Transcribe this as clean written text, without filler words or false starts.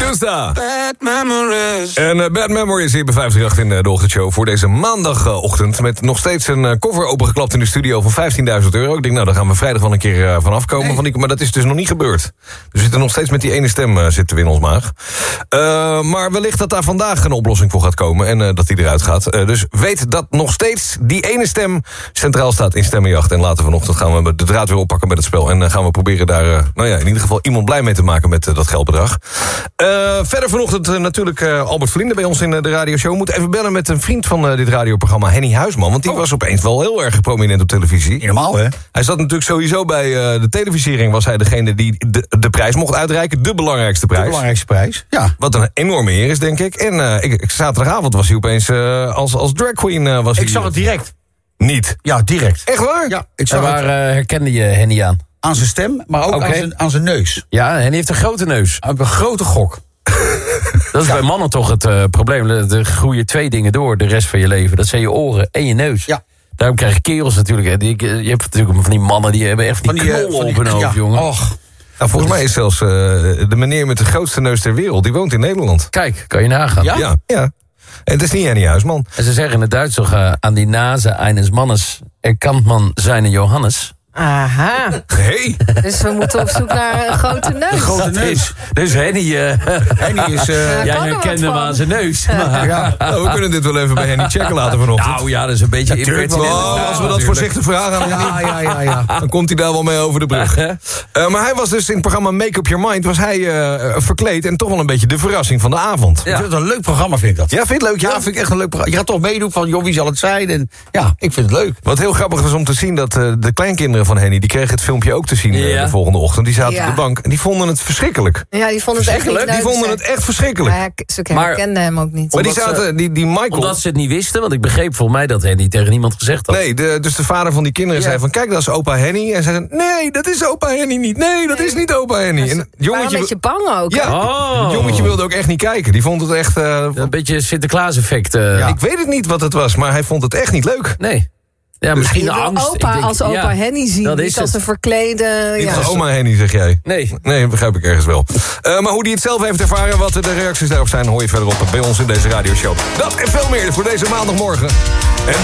Medusa. Bad Memories. En Bad Memories hier bij 538 in de ochtendshow voor deze maandagochtend. Met nog steeds een koffer opengeklapt in de studio van €15.000. Ik denk, nou, daar gaan we vrijdag wel een keer van afkomen. Nee. Maar dat is dus nog niet gebeurd. We zitten nog steeds met die ene stem zitten we in ons maag. Maar wellicht dat daar vandaag een oplossing voor gaat komen. En dat die eruit gaat. Dus weet dat nog steeds die ene stem centraal staat in Stemmenjacht. En later vanochtend gaan we de draad weer oppakken met het spel. En gaan we proberen daar in ieder geval iemand blij mee te maken met dat geldbedrag. Verder vanochtend natuurlijk Albert Verlinde bij ons in de radioshow. We moeten even bellen met een vriend van dit radioprogramma, Henny Huisman. Want die was opeens wel heel erg prominent op televisie. Normaal, hè? Hij zat natuurlijk sowieso bij de televisiering. Was hij degene die de prijs mocht uitreiken. De belangrijkste prijs. De belangrijkste prijs, ja. Wat een enorme eer is, denk ik. En zaterdagavond was hij opeens als drag queen. Ik zag het direct. Niet? Ja, direct. Echt waar? Ja, En waar herkende je Henny aan? Aan zijn stem, maar ook aan zijn neus. Ja, Henny heeft een grote neus. Een grote gok. Dat is bij mannen toch het probleem. Er groeien 2 dingen door de rest van je leven. Dat zijn je oren en je neus. Ja. Daarom krijgen kerels natuurlijk. Je hebt natuurlijk van die mannen die hebben echt van die knollen op hun hoofd, jongen. Och. Nou, volgens mij is zelfs de meneer met de grootste neus ter wereld, die woont in Nederland. Kijk, kan je nagaan. Ja. En het is niet Henny Huisman. En ze zeggen in het Duits toch, aan die nase eines Mannes erkant man zijn Johannes. Aha. Hey. Dus we moeten op zoek naar een grote neus. Een grote neus. Dus Henny, Henny is... jij herkende hem aan zijn neus. Ja. Nou, we kunnen dit wel even bij Henny checken laten vanochtend. Nou ja, dat is een beetje impertinent. Als we dat voorzichtig vragen aan Henny, dan komt hij daar wel mee over de brug. Maar hij was dus in het programma Make Up Your Mind, was hij verkleed en toch wel een beetje de verrassing van de avond. Ik vind het een leuk programma, vind ik dat. Ja, vind je het leuk? Ja, vind ik echt een leuk programma. Je gaat toch meedoen van, joh, wie zal het zijn? En ja, ik vind het leuk. Wat heel grappig was om te zien dat de kleinkinderen van Henny, die kregen het filmpje ook te zien de volgende ochtend. Die zaten op de bank en die vonden het verschrikkelijk. Ja, die vonden het echt niet leuk. Die vonden het echt verschrikkelijk. Maar ze herkenden hem ook niet. Maar die zaten, die Michael... Omdat ze het niet wisten, want ik begreep volgens mij dat Henny tegen niemand gezegd had. Nee, dus de vader van die kinderen zei van, kijk, dat is opa Henny. En zij zei, nee, dat is opa Henny niet. Nee, dat is niet opa Henny. En jongetje een beetje bang ook. Ja, het jongetje wilde ook echt niet kijken. Die vond het echt... een beetje Sinterklaas-effect. Ik weet het niet wat het was, maar hij vond het echt niet leuk. Nee. Ja, misschien de angst. Als opa Henny zien, niet als een verklede... Niet als oma Henny, zeg jij? Nee, begrijp ik ergens wel. Maar hoe die het zelf heeft ervaren, wat de reacties daarop zijn, hoor je verderop bij ons in deze radioshow. Dat en veel meer voor deze maandagmorgen. En